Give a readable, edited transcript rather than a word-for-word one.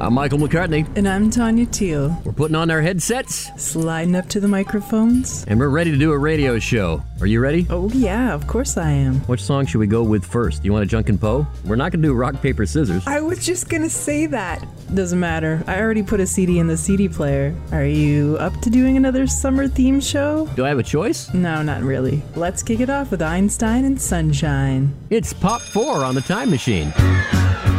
I'm Michael McCartney. And I'm Tanya Teal. We're putting on our headsets, Sliding up to the microphones. and we're ready to do a radio show. Are you ready? Oh, yeah, of course I am. Which song should we go with first? You want a Junkin' Poe? We're not going to do rock, paper, scissors. I was just gonna say that. Doesn't matter. I already put a CD in the CD player. Are you up to doing another summer theme show? Do I have a choice? No, not really. Let's kick it off with Einstein and Sunshine. It's Pop 4 on the Time Machine.